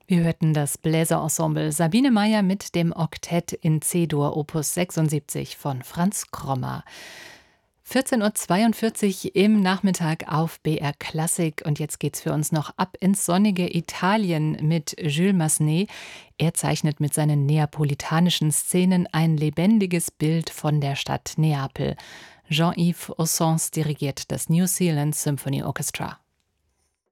Wir hörten das Bläserensemble Sabine Meyer mit dem Oktett in C-Dur Opus 76 von Franz Krommer. 14:42 Uhr im Nachmittag auf BR Klassik und jetzt geht's für uns noch ab ins sonnige Italien mit Jules Massenet. Er zeichnet mit seinen neapolitanischen Szenen ein lebendiges Bild von der Stadt Neapel. Jean-Yves Ossens dirigiert das New Zealand Symphony Orchestra.